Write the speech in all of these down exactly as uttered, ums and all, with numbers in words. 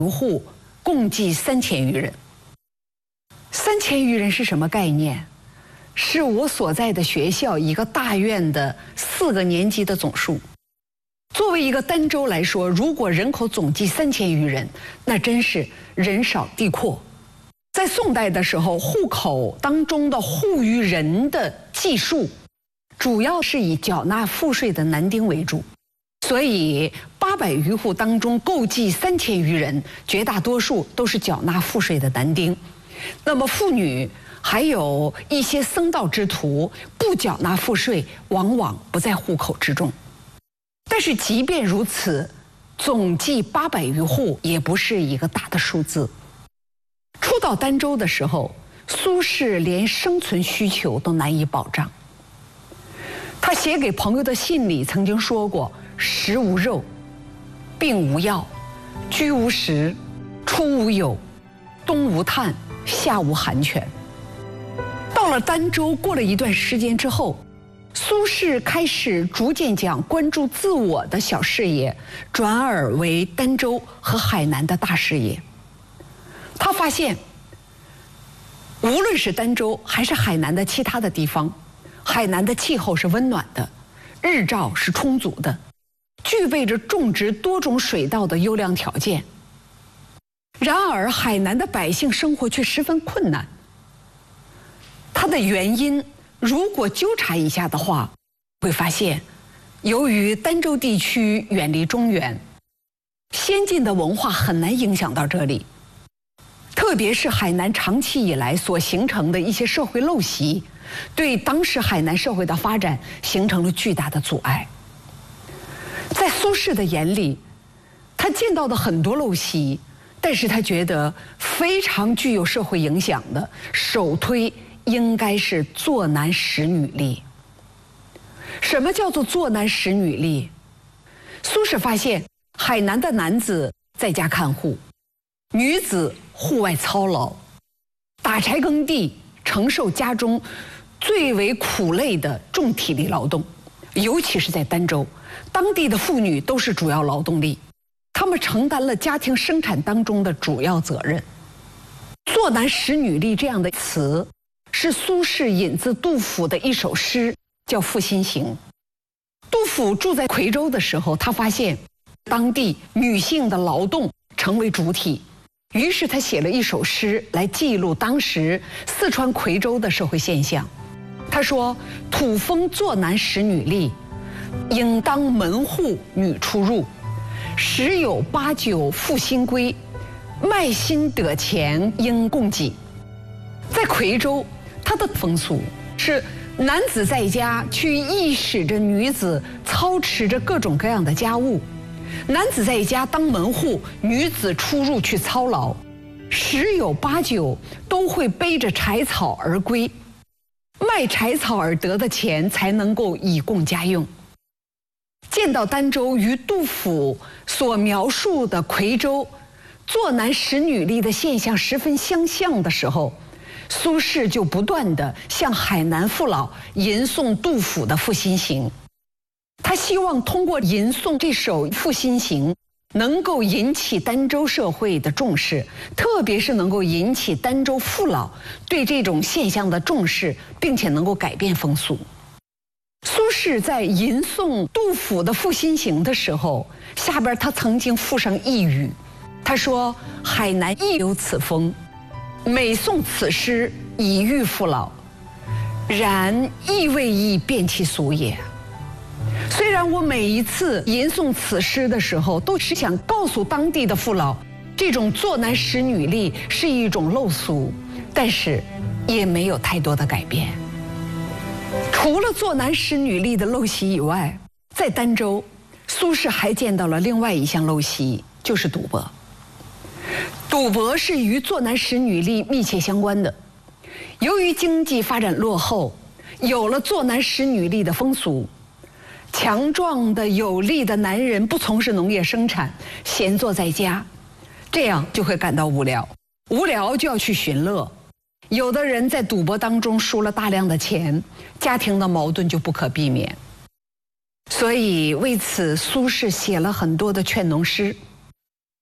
户共计三千余人。三千余人是什么概念？是我所在的学校一个大院的四个年级的总数。作为一个儋州来说，如果人口总计三千余人，那真是人少地阔。在宋代的时候，户口当中的户余人的计数，主要是以缴纳赋税的男丁为主，所以八百余户当中共计三千余人，绝大多数都是缴纳赋税的男丁。那么妇女还有一些僧道之徒不缴纳赋税，往往不在户口之中。但是即便如此，总计八百余户也不是一个大的数字。初到儋州的时候，苏轼连生存需求都难以保障。他写给朋友的信里曾经说过：食无肉，病无药，居无食，出无友，冬无炭，夏无寒泉。到了儋州，过了一段时间之后，苏轼开始逐渐将关注自我的小事业转而为儋州和海南的大事业。他发现，无论是儋州还是海南的其他的地方，海南的气候是温暖的，日照是充足的，具备着种植多种水稻的优良条件。然而海南的百姓生活却十分困难。它的原因如果纠察一下的话，会发现由于儋州地区远离中原，先进的文化很难影响到这里，特别是海南长期以来所形成的一些社会陋习，对当时海南社会的发展形成了巨大的阻碍。在苏轼的眼里，他见到的很多陋习，但是他觉得非常具有社会影响的，首推应该是坐男使女例。什么叫做坐男使女例？苏轼发现，海南的男子在家看护，女子户外操劳，打柴耕地，承受家中最为苦累的重体力劳动。尤其是在儋州，当地的妇女都是主要劳动力，她们承担了家庭生产当中的主要责任。坐男使女例这样的词是苏轼引自杜甫的一首诗，叫《赋新行》。杜甫住在夔州的时候，他发现当地女性的劳动成为主体，于是他写了一首诗来记录当时四川夔州的社会现象。他说：土风坐男使女例，应当门户女出入，十有八九负新规，卖薪得钱应供给。在夔州，他的风俗是男子在家去役使着女子操持着各种各样的家务，男子在家当门户，女子出入去操劳，十有八九都会背着柴草而归，卖柴草而得的钱才能够以供家用。见到儋州与杜甫所描述的夔州坐男使女例的现象十分相像的时候，苏轼就不断地向海南父老吟诵杜甫的《赋新行》。他希望通过吟诵这首《赋新行》，能够引起儋州社会的重视，特别是能够引起儋州父老对这种现象的重视，并且能够改变风俗。苏轼在吟诵杜甫的《赋新行》的时候，下边他曾经附上一语，他说：海南亦有此风，每诵此诗以喻父老，然亦未易辨其俗也。虽然我每一次吟诵此诗的时候，都是想告诉当地的父老，这种坐男使女例是一种陋俗，但是也没有太多的改变。除了坐男使女例的陋习以外，在儋州，苏轼还见到了另外一项陋习，就是赌博。赌博是与坐男使女例密切相关的。由于经济发展落后，有了坐男使女例的风俗，强壮的有力的男人不从事农业生产，闲坐在家，这样就会感到无聊，无聊就要去寻乐。有的人在赌博当中输了大量的钱，家庭的矛盾就不可避免。所以为此，苏轼写了很多的劝农诗。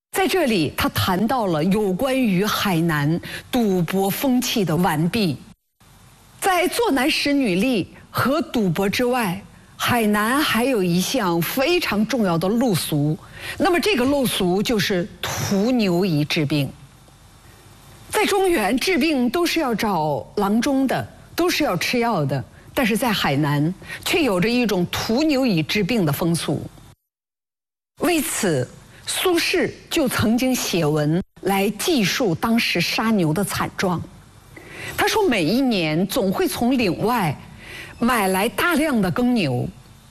在这里，他谈到了有关于海南赌博风气的完毕。在做男使女力和赌博之外，海南还有一项非常重要的陋俗，那么这个陋俗就是屠牛以治病。在中原治病都是要找郎中的，都是要吃药的，但是在海南却有着一种屠牛以治病的风俗。为此，苏轼就曾经写文来记述当时杀牛的惨状。他说，每一年总会从岭外买来大量的耕牛，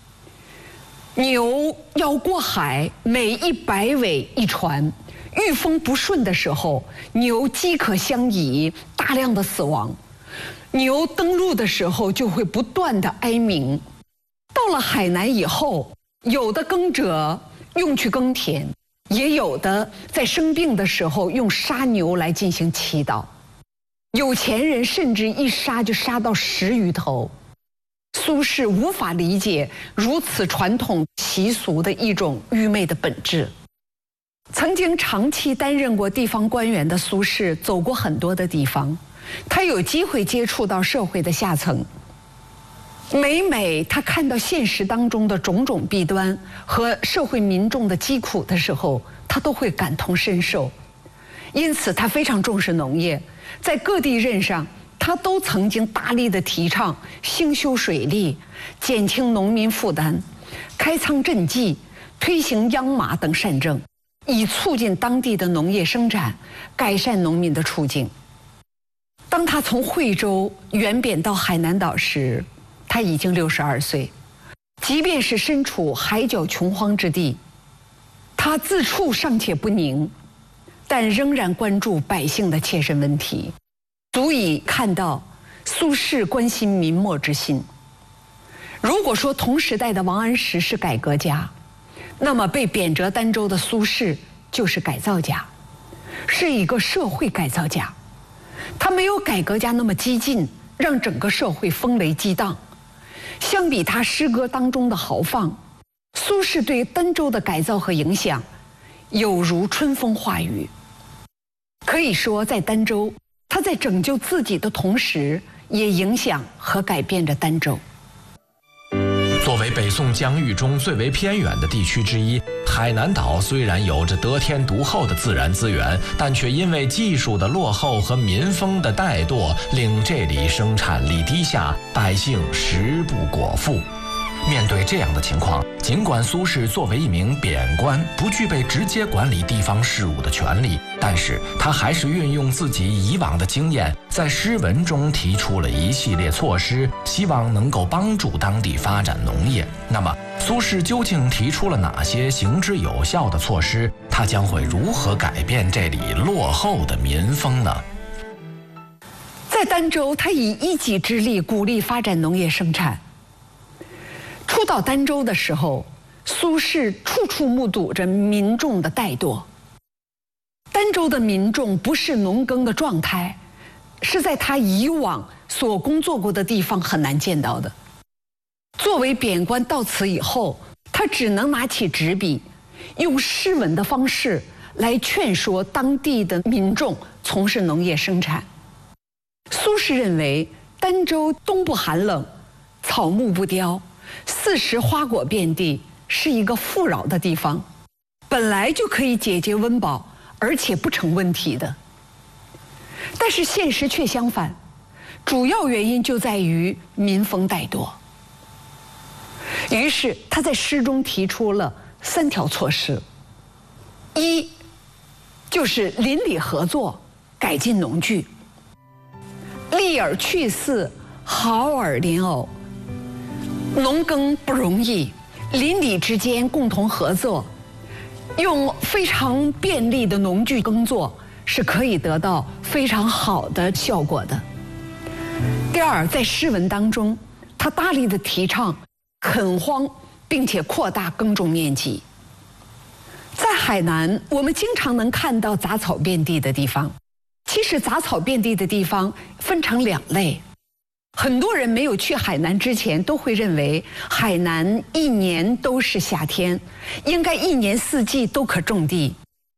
牛要过海，每一百尾一船，遇风不顺的时候，牛饥渴相倚，大量的死亡。牛登陆的时候就会不断的哀鸣。到了海南以后，有的耕者用去耕田，也有的在生病的时候用杀牛来进行祈祷。有钱人甚至一杀就杀到十余头。苏轼无法理解如此传统习俗的一种愚昧的本质。曾经长期担任过地方官员的苏轼走过很多的地方，他有机会接触到社会的下层。每每他看到现实当中的种种弊端和社会民众的疾苦的时候，他都会感同身受。因此他非常重视农业，在各地任上他都曾经大力的提倡兴修水利，减轻农民负担，开仓赈济，推行央马等善政，以促进当地的农业生产，改善农民的处境。当他从惠州远贬到海南岛时，他已经六十二岁。即便是身处海角穷荒之地，他自处尚且不宁，但仍然关注百姓的切身问题，足以看到苏轼关心民末之心。如果说同时代的王安石是改革家，那么被贬谪儋州的苏轼就是改造家，是一个社会改造家。他没有改革家那么激进，让整个社会风雷激荡。相比他诗歌当中的豪放，苏轼对儋州的改造和影响有如春风化雨。可以说，在儋州，他在拯救自己的同时，也影响和改变着儋州。 作为北宋疆域中最为偏远的地区之一，海南岛虽然有着得天独厚的自然资源，但却因为技术的落后和民风的怠惰，令这里生产力低下，百姓食不果腹。面对这样的情况，尽管苏轼作为一名贬官，不具备直接管理地方事务的权利，但是他还是运用自己以往的经验，在诗文中提出了一系列措施，希望能够帮助当地发展农业。那么，苏轼究竟提出了哪些行之有效的措施？他将会如何改变这里落后的民风呢？ 在儋州，他以一己之力鼓励发展农业生产。初到儋州的时候，苏轼处处目睹着民众的怠惰。儋州的民众不是农耕的状态，是在他以往所工作过的地方很难见到的。作为贬官到此以后，他只能拿起纸笔，用诗文的方式来劝说当地的民众从事农业生产。苏轼认为，儋州冬不寒冷，草木不凋，四时花果遍地，是一个富饶的地方，本来就可以解决温饱，而且不成问题的。但是现实却相反，主要原因就在于民风怠惰。于是他在诗中提出了三条措施：一，就是邻里合作，改进农具，立耳去嗣，好耳邻偶。农耕不容易，邻里之间共同合作，用非常便利的农具耕作，是可以得到非常好的效果的。第二，在诗文当中，他大力的提倡垦荒，并且扩大耕种面积。在海南，我们经常能看到杂草遍地的地方。其实杂草遍地的地方分成两类。很多人没有去海南之前，都会认为海南一年都是夏天，应该一年四季都可种地。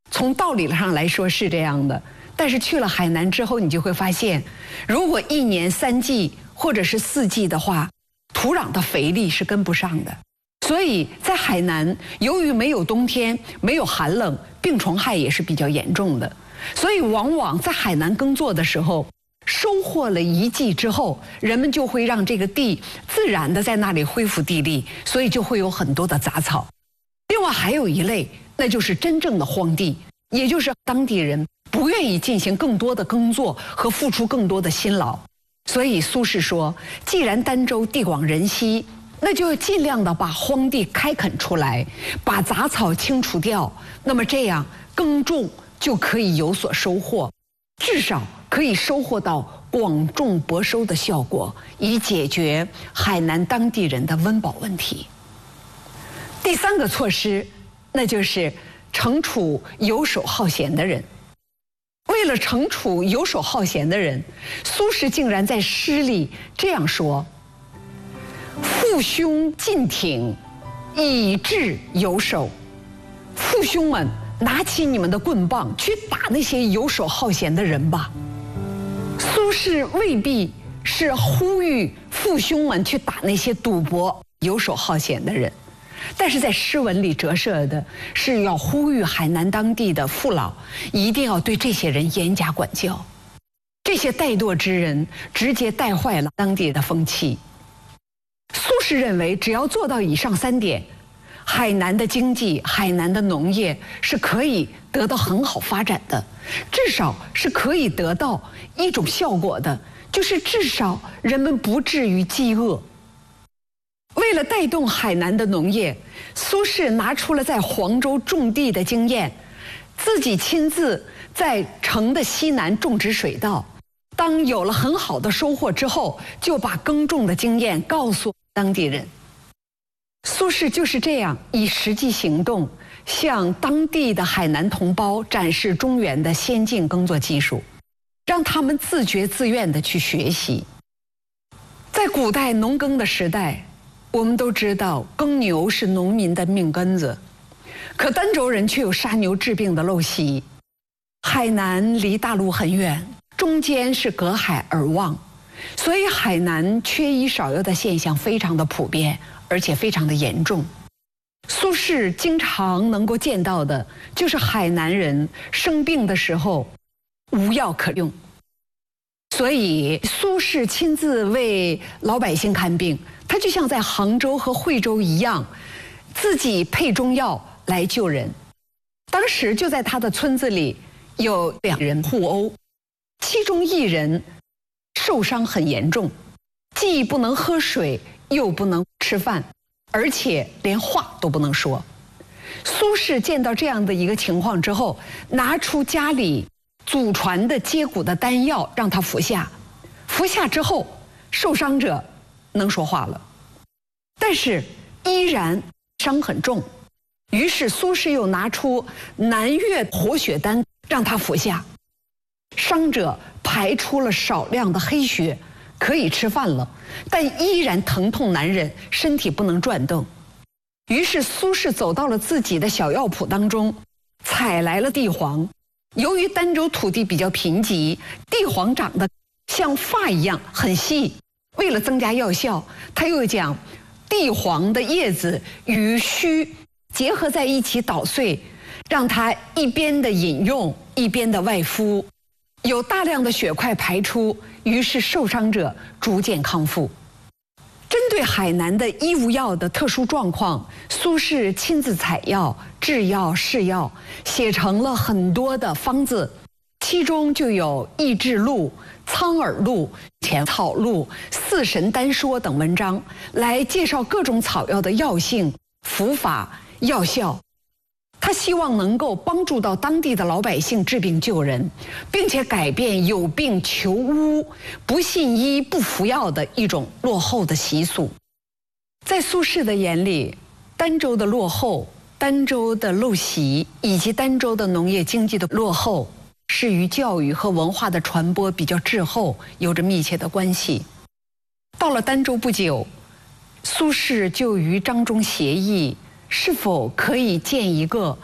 从道理上来说是这样的，但是去了海南之后，你就会发现，如果一年三季或者是四季的话，土壤的肥力是跟不上的。所以在海南，由于没有冬天，没有寒冷，病虫害也是比较严重的。所以往往在海南耕作的时候，收获了一季之后，人们就会让这个地自然的在那里恢复地力，所以就会有很多的杂草。另外还有一类，那就是真正的荒地，也就是当地人不愿意进行更多的耕作和付出更多的辛劳。所以苏轼说，既然儋州地广人稀，那就尽量的把荒地开垦出来，把杂草清除掉，那么这样耕种就可以有所收获，至少可以收获到广种博收的效果，以解决海南当地人的温饱问题。第三个措施，那就是惩处游手好闲的人。为了惩处游手好闲的人，苏轼竟然在诗里这样说：父兄尽挺，以治游手。父兄们，拿起你们的棍棒去打那些游手好闲的人吧。苏轼未必是呼吁父兄们去打那些赌博游手好闲的人，但是在诗文里折射的是要呼吁海南当地的父老一定要对这些人严加管教。这些怠惰之人直接带坏了当地的风气。苏轼认为，只要做到以上三点，海南的经济、海南的农业是可以得到很好发展的，至少是可以得到一种效果的，就是至少人们不至于饥饿。为了带动海南的农业，苏轼拿出了在黄州种地的经验，自己亲自在城的西南种植水稻。当有了很好的收获之后，就把耕种的经验告诉当地人。苏轼就是这样以实际行动向当地的海南同胞展示中原的先进耕作技术，让他们自觉自愿地去学习。在古代农耕的时代，我们都知道耕牛是农民的命根子，可儋州人却有杀牛治病的陋习。海南离大陆很远，中间是隔海而望，所以海南缺医少药的现象非常的普遍，而且非常的严重。苏轼经常能够见到的就是海南人生病的时候无药可用，所以苏轼亲自为老百姓看病，他就像在杭州和惠州一样，自己配中药来救人。当时就在他的村子里有两人互殴，其中一人受伤很严重，既不能喝水，又不能吃饭，而且连话都不能说。苏轼见到这样的一个情况之后，拿出家里祖传的接骨的丹药让他服下。服下之后，受伤者能说话了，但是依然伤很重。于是苏轼又拿出南岳活血丹让他服下，伤者排出了少量的黑血，可以吃饭了，但依然疼痛难忍，身体不能转动。于是苏轼走到了自己的小药铺当中，采来了地黄。由于儋州土地比较贫瘠，地黄长得像发一样很细，为了增加药效，他又将地黄的叶子与须结合在一起捣碎，让他一边的饮用，一边的外敷，有大量的血块排出，于是受伤者逐渐康复。针对海南的医无药的特殊状况，苏轼亲自采药、制药、试药，写成了很多的方子，其中就有《益智录》《苍耳录》《浅草录》《四神丹说》等文章，来介绍各种草药的药性、服法、药效。他希望能够帮助到当地的老百姓治病救人，并且改变有病求巫、不信医不服药的一种落后的习俗。在苏轼的眼里，儋州的落后、儋州的陋习以及儋州的农业经济的落后，是与教育和文化的传播比较滞后有着密切的关系。到了儋州不久，苏轼就与张忠协议，是否可以建一个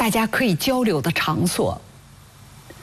大家可以交流的场所。